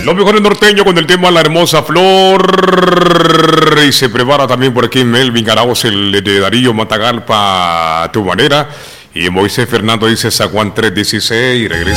Los mejores norteños con el tema La Hermosa Flor. Y se prepara también por aquí Melvin Arauz, el de Darío Matagalpa, A Tu Manera. Y Moisés Fernando dice San Juan 3:16 y regresa.